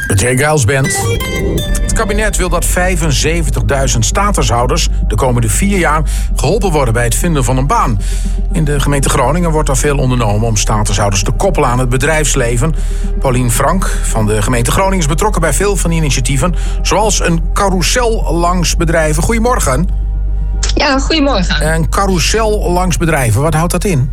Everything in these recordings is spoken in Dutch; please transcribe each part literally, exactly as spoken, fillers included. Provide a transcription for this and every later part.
De Jay Giles Band. Het kabinet wil dat vijfenzeventigduizend statushouders de komende vier jaar geholpen worden bij het vinden van een baan. In de gemeente Groningen wordt er veel ondernomen om statushouders te koppelen aan het bedrijfsleven. Paulien Frank van de gemeente Groningen is betrokken bij veel van die initiatieven, zoals een carousel langs bedrijven. Goedemorgen. Ja, goedemorgen. Een carousel langs bedrijven, wat houdt dat in?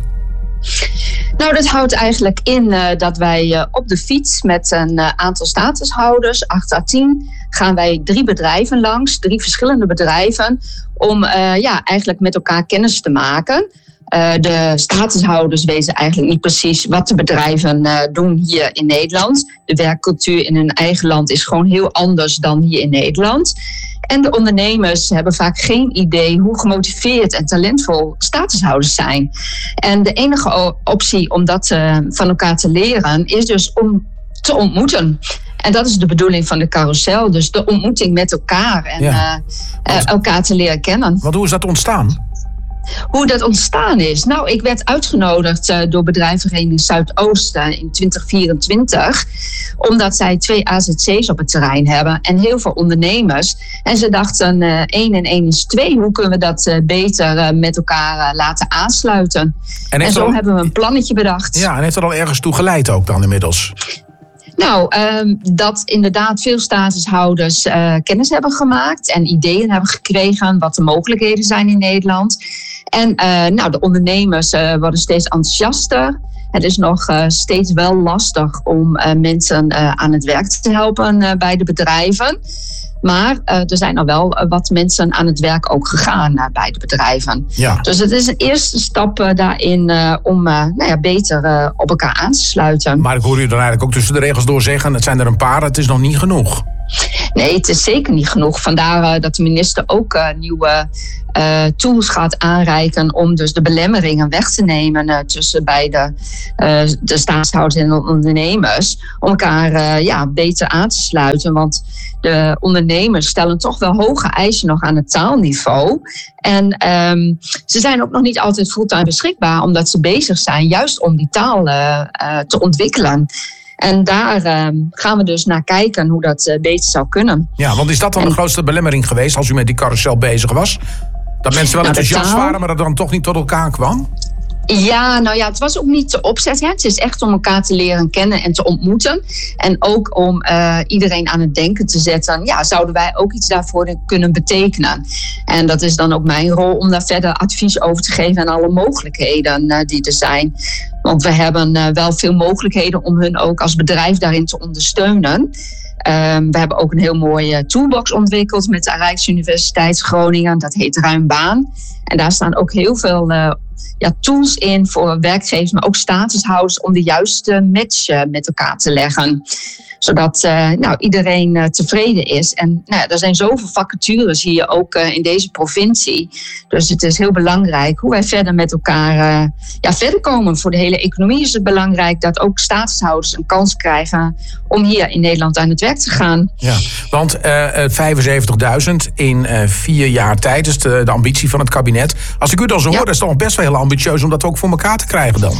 Nou, dat houdt eigenlijk in uh, dat wij uh, op de fiets met een uh, aantal statushouders, acht à tien, gaan wij drie bedrijven langs, drie verschillende bedrijven, om uh, ja, eigenlijk met elkaar kennis te maken. Uh, de statushouders weten eigenlijk niet precies wat de bedrijven uh, doen hier in Nederland. De werkcultuur in hun eigen land is gewoon heel anders dan hier in Nederland. En de ondernemers hebben vaak geen idee hoe gemotiveerd en talentvol statushouders zijn. En de enige optie om dat uh, van elkaar te leren is dus om te ontmoeten. En dat is de bedoeling van de carousel. Dus de ontmoeting met elkaar en ja. uh, uh, elkaar te leren kennen. Want hoe is dat ontstaan? Hoe dat ontstaan is? Nou, ik werd uitgenodigd uh, door bedrijfsvereniging Zuidoost uh, in twintig vierentwintig. Omdat zij twee A Z C's op het terrein hebben en heel veel ondernemers. En ze dachten, uh, één en één is twee. Hoe kunnen we dat uh, beter uh, met elkaar uh, laten aansluiten? En, en zo al... hebben we een plannetje bedacht. Ja, en heeft dat al ergens toe geleid ook dan inmiddels? Nou, um, dat inderdaad veel statushouders uh, kennis hebben gemaakt en ideeën hebben gekregen wat de mogelijkheden zijn in Nederland. En uh, nou, de ondernemers uh, worden steeds enthousiaster. Het is nog uh, steeds wel lastig om uh, mensen uh, aan het werk te helpen uh, bij de bedrijven. Maar uh, er zijn al wel uh, wat mensen aan het werk ook gegaan uh, bij de bedrijven. Ja. Dus het is een eerste stap uh, daarin uh, om uh, nou ja, beter uh, op elkaar aan te sluiten. Maar ik hoor u dan eigenlijk ook tussen de regels door zeggen, het zijn er een paar, het is nog niet genoeg. Nee, het is zeker niet genoeg. Vandaar uh, dat de minister ook uh, nieuwe uh, tools gaat aanreiken om dus de belemmeringen weg te nemen uh, tussen beide uh, de staatshouders en de ondernemers. Om elkaar uh, ja, beter aan te sluiten. Want de ondernemers stellen toch wel hoge eisen nog aan het taalniveau. En um, ze zijn ook nog niet altijd fulltime beschikbaar, omdat ze bezig zijn juist om die taal uh, uh, te ontwikkelen. En daar uh, gaan we dus naar kijken hoe dat uh, beter zou kunnen. Ja, want is dat dan en... de grootste belemmering geweest als u met die carousel bezig was? Dat mensen wel nou, enthousiast taal... waren, maar dat dan toch niet tot elkaar kwam? Ja, nou ja, het was ook niet de opzet. Hè. Het is echt om elkaar te leren kennen en te ontmoeten. En ook om uh, iedereen aan het denken te zetten. Ja, zouden wij ook iets daarvoor kunnen betekenen? En dat is dan ook mijn rol om daar verder advies over te geven aan alle mogelijkheden uh, die er zijn. Want we hebben uh, wel veel mogelijkheden om hun ook als bedrijf daarin te ondersteunen. Um, we hebben ook een heel mooie toolbox ontwikkeld met de Rijksuniversiteit Groningen. Dat heet Ruim Baan. En daar staan ook heel veel uh, ja, tools in voor werkgevers, maar ook statushouders om de juiste match uh, met elkaar te leggen. Zodat uh, nou, iedereen uh, tevreden is. En nou ja, er zijn zoveel vacatures hier ook uh, in deze provincie. Dus het is heel belangrijk hoe wij verder met elkaar uh, ja, verder komen. Voor de hele economie is het belangrijk dat ook statushouders een kans krijgen om hier in Nederland aan het werk te gaan. Ja, want uh, vijfenzeventigduizend in uh, vier jaar tijd is de, de ambitie van het kabinet. Als ik u dan zo hoor, ja. Dat is toch best wel heel ambitieus om dat ook voor elkaar te krijgen dan.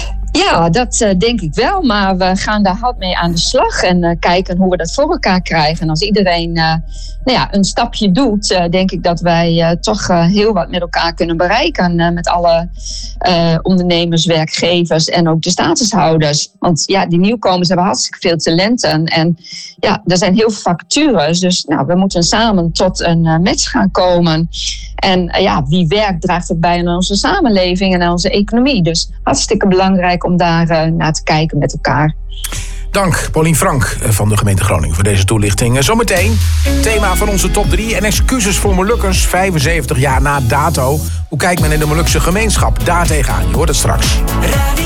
Ja, dat uh, denk ik wel. Maar we gaan daar hard mee aan de slag en uh, kijken hoe we dat voor elkaar krijgen. En als iedereen uh, nou ja, een stapje doet, uh, denk ik dat wij uh, toch uh, heel wat met elkaar kunnen bereiken. Uh, met alle uh, ondernemers, werkgevers en ook de statushouders. Want ja, die nieuwkomers hebben hartstikke veel talenten. En ja, er zijn heel veel vacatures. Dus nou, we moeten samen tot een uh, match gaan komen. En uh, ja, wie werkt draagt het bij aan onze samenleving en aan onze economie. Dus hartstikke belangrijk om daar uh, naar te kijken met elkaar. Dank, Paulien Frank van de gemeente Groningen voor deze toelichting. Zometeen thema van onze top drie en excuses voor Molukkers vijfenzeventig jaar na dato. Hoe kijkt men in de Molukse gemeenschap daar tegenaan? Je hoort het straks.